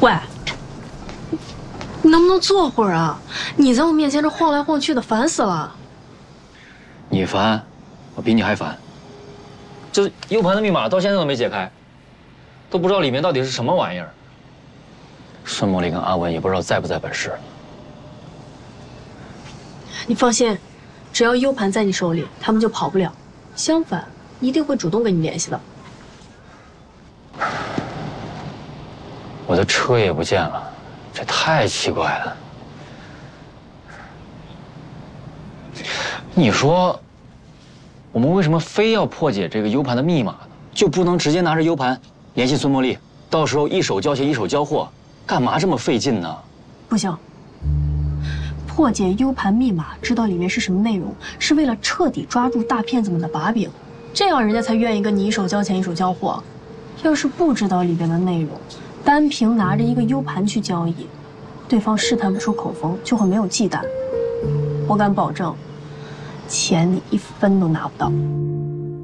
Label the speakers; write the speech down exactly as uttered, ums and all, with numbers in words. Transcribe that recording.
Speaker 1: 喂，你能不能坐会儿啊？你在我面前这晃来晃去的，烦死了。
Speaker 2: 你烦，我比你还烦。这 U 盘的密码到现在都没解开，都不知道里面到底是什么玩意儿。孙茉莉跟阿文也不知道在不在本市。
Speaker 1: 你放心，只要 U 盘在你手里，他们就跑不了。相反，一定会主动跟你联系的。
Speaker 2: 我的车也不见了，这太奇怪了。你说，我们为什么非要破解这个 U 盘的密码呢？就不能直接拿着 U 盘联系孙茉莉，到时候一手交钱一手交货，干嘛这么费劲呢？
Speaker 1: 不行，破解 U 盘密码，知道里面是什么内容，是为了彻底抓住大骗子们的把柄，这样人家才愿意跟你一手交钱一手交货。要是不知道里边的内容，单凭拿着一个 U 盘去交易，对方试探不出口风，就会没有忌惮。我敢保证，钱你一分都拿不到。